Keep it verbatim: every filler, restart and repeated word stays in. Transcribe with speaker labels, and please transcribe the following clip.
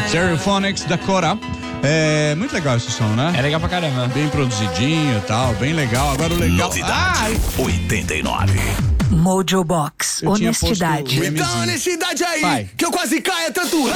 Speaker 1: Stereophonics, Dakota. É muito legal esse som, né?
Speaker 2: É legal pra caramba.
Speaker 1: Bem produzidinho e tal, bem legal. Agora o legal...
Speaker 3: Novidade
Speaker 1: Ai.
Speaker 3: oitenta e nove.
Speaker 4: Mojo Box,
Speaker 1: Eu tinha
Speaker 4: honestidade.
Speaker 1: posto o
Speaker 3: Me dá
Speaker 1: Mzinho.
Speaker 3: honestidade aí,
Speaker 1: Vai.
Speaker 3: que eu quase caio tanto.